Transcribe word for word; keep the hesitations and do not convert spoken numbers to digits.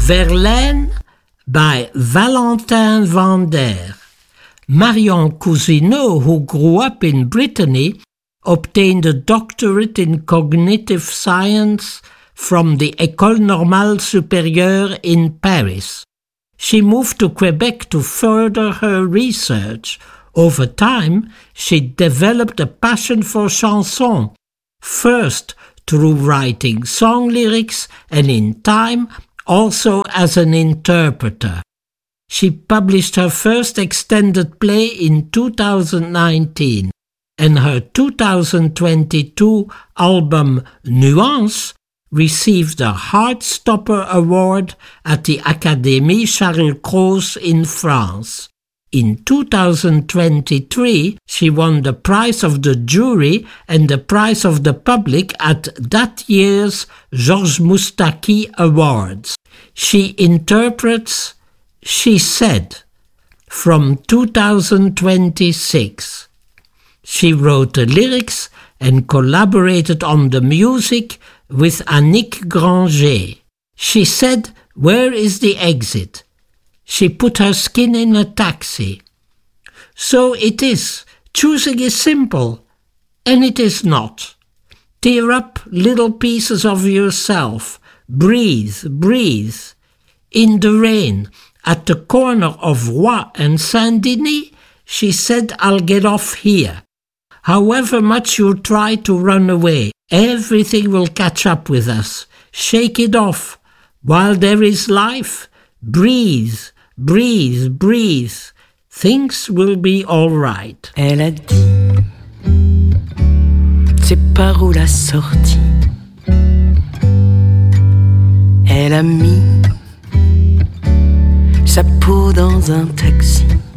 Verlaine by Valentin Van Der. Marion Cousineau, who grew up in Brittany, obtained a doctorate in cognitive science from the École Normale Supérieure in Paris. She moved to Quebec to further her research. Over time, she developed a passion for chanson, first through writing song lyrics and in time also as an interpreter. She published her first extended play in two thousand nineteen, and her two thousand twenty-two album Nuance received a Heartstopper Award at the Académie Charles Cros in France. In two thousand twenty-three, she won the prize of the jury and the prize of the public at that year's Georges Moustaki Awards. She interprets She Said from two thousand twenty-six. She wrote the lyrics and collaborated on the music with Annick Granger. She said, "Where is the exit?" She put her skin in a taxi. So it is. Choosing is simple, and it is not. Tear up little pieces of yourself. Breathe, breathe. In the rain, at the corner of Roy and Saint-Denis, she said, "I'll get off here." However much you try to run away, everything will catch up with us. Shake it off. While there is life, breathe. Breathe, breathe. Things will be all right. Elle a dit, c'est par où la sortie. Elle a mis sa peau dans un taxi.